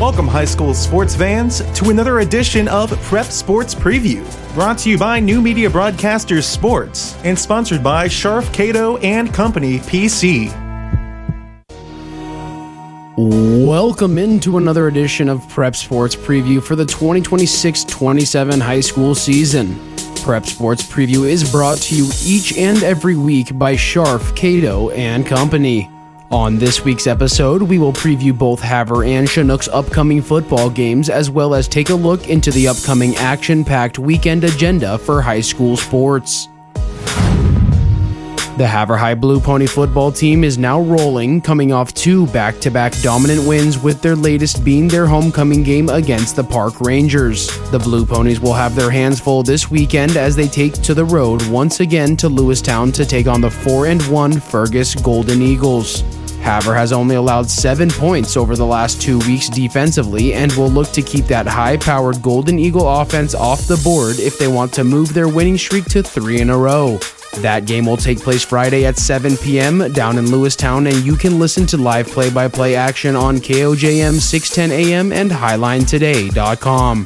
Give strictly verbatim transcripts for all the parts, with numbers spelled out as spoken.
Welcome, high school sports fans, to another edition of Prep Sports Preview, brought to you by New Media Broadcasters Sports and sponsored by Scharf, Cato and Company P C. Welcome into another edition of Prep Sports Preview for the twenty twenty-six twenty-seven high school season. Prep Sports Preview is brought to you each and every week by Scharf, Cato and Company. On this week's episode, we will preview both Havre and Chinook's upcoming football games, as well as take a look into the upcoming action-packed weekend agenda for high school sports. The Havre High Blue Pony football team is now rolling, coming off two back-to-back dominant wins, with their latest being their homecoming game against the Park Rangers. The Blue Ponies will have their hands full this weekend as they take to the road once again to Lewistown to take on the four and one Fergus Golden Eagles. Havre has only allowed seven points over the last two weeks defensively and will look to keep that high-powered Golden Eagle offense off the board if they want to move their winning streak to three in a row. That game will take place Friday at seven p.m. down in Lewistown, and you can listen to live play-by-play action on K O J M six ten A M and highline today dot com.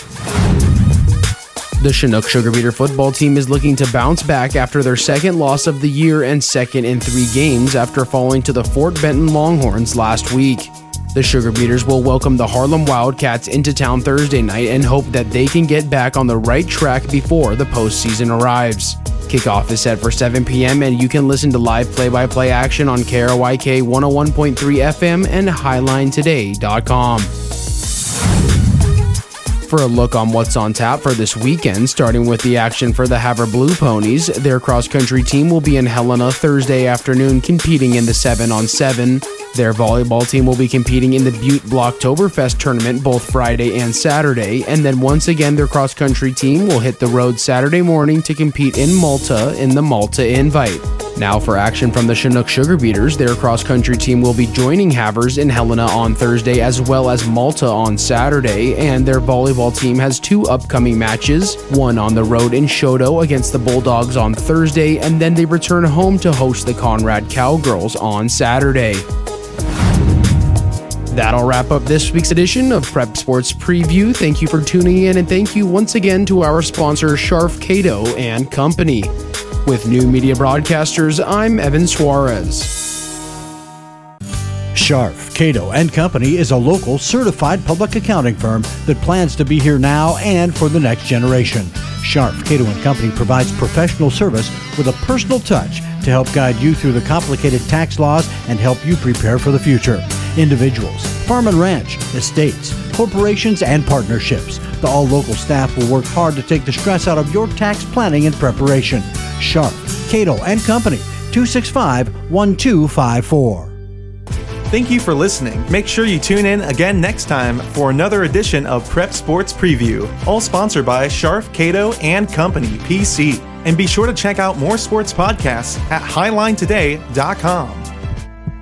The Chinook Sugar Beater football team is looking to bounce back after their second loss of the year and second in three games after falling to the Fort Benton Longhorns last week. The Sugar Beaters will welcome the Harlem Wildcats into town Thursday night and hope that they can get back on the right track before the postseason arrives. Kickoff is set for seven p.m. and you can listen to live play-by-play action on K R Y K one oh one point three F M and highline today dot com. For a look on what's on tap for this weekend, starting with the action for the Havre Blue Ponies, their cross-country team will be in Helena Thursday afternoon competing in the seven on seven. Their volleyball team will be competing in the Butte Blocktoberfest tournament both Friday and Saturday, and then once again their cross-country team will hit the road Saturday morning to compete in Malta in the Malta Invite. Now for action from the Chinook Sugar Beaters, their cross-country team will be joining Havre's in Helena on Thursday as well as Malta on Saturday, and their volleyball team has two upcoming matches, one on the road in Choteau against the Bulldogs on Thursday, and then they return home to host the Conrad Cowgirls on Saturday. That'll wrap up this week's edition of Prep Sports Preview. Thank you for tuning in, and thank you once again to our sponsor, Scharf, Cato and Company. With New Media Broadcasters, I'm Evan Suarez. Scharf, Cato and Company is a local certified public accounting firm that plans to be here now and for the next generation. Scharf, Cato and Company provides professional service with a personal touch to help guide you through the complicated tax laws and help you prepare for the future. Individuals, farm and ranch, estates, corporations, and partnerships. The all-local staff will work hard to take the stress out of your tax planning and preparation. Scharf, Cato and Company, two six five, one two five four. Thank you for listening. Make sure you tune in again next time for another edition of Prep Sports Preview, all sponsored by Scharf, Cato and Company P C. And be sure to check out more sports podcasts at highline today dot com.